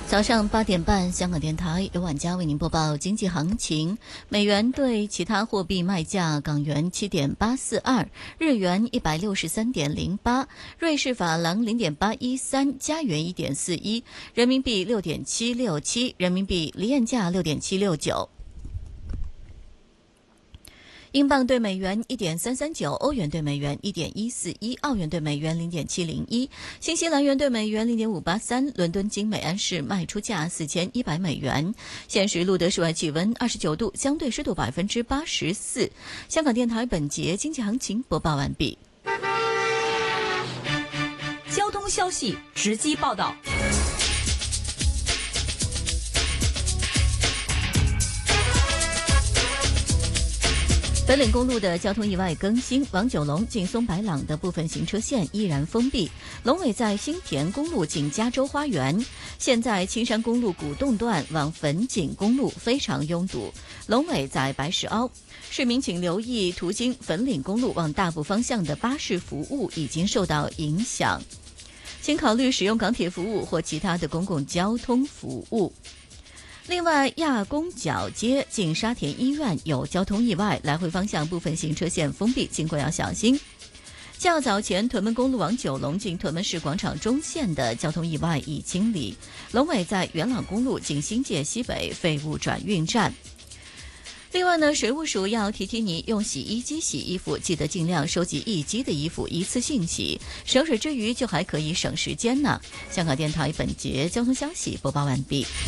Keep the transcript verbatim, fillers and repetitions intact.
早上八点半，香港电台由晚佳为您播报经济行情。美元对其他货币卖价：港元七点八四二，日元一百六十三点零八，瑞士法郎零点八一三，加元一点四一，人民币六点七六七，人民币离岸价六点七六九。英镑对美元一点三三九，欧元对美元一点一四一，澳元对美元零点七零一，新西兰元对美元零点五八三。伦敦金每安士卖出价四千一百美元。现时录得室外气温二十九度，相对湿度百分之八十四。香港电台本节经济行情播报完毕。 交通消息直击报道。 本岭公路的交通意外更新，往九龙进松白朗的部分行车线依然封闭。龙尾在新田公路进加州花园，现在青山公路古洞段往粉锦公路非常拥堵。龙尾在白石凹，市民请留意途经粉岭公路往大埔方向的巴士服务已经受到影响，请考虑使用港铁服务或其他的公共交通服务。另外，亚公角街进沙田医院有交通意外，来回方向部分行车线封闭，经过要小心。较早前屯门公路往九龙进屯门市广场中线的交通意外已清理。龙尾在元朗公路进新界西北废物转运站。另外呢，水务署要提提你，用洗衣机洗衣服记得尽量收集一机的衣服一次性洗，省水之余就还可以省时间呢。香港电台本节交通消息播报完毕。